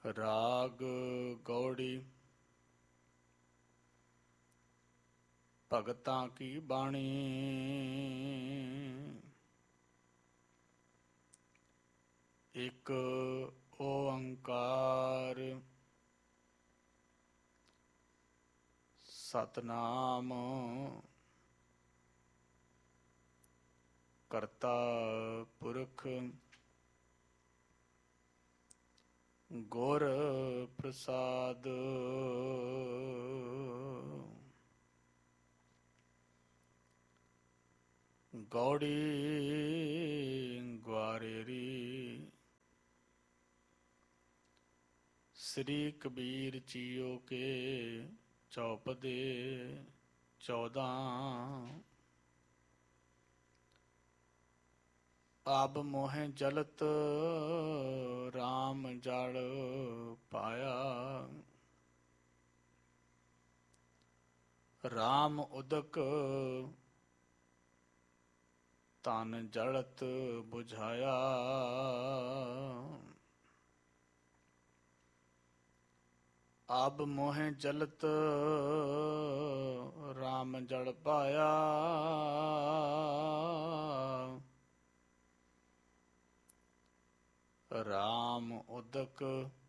ਰਾਗ ਗੌੜੀ ਭਗਤਾਂ ਕੀ ਬਾਣੀ। ਇੱਕ ਓੰਕਾਰ ਸਤਨਾਮ ਕਰਤਾ ਪੁਰਖ ਗੁਰ ਪ੍ਰਸਾਦ। ਗੌੜੀ ਗਵਾਰੇਰੀ ਸ੍ਰੀ ਕਬੀਰ ਜੀਓ ਕੇ ਚੌਪਦੇ 14। ਆਬ ਮੋਹਿ ਜਲਤ ਰਾਮ ਜਲ ਪਾਇਆ। ਰਾਮ ਉਦਕ ਤਨ ਜਲਤ ਬੁਝਾਇਆ। ਆਬ ਮੋਹਿ ਜਲਤ ਰਾਮ ਜਲ ਪਾਇਆ। ਰਾਮ ਉਦਕ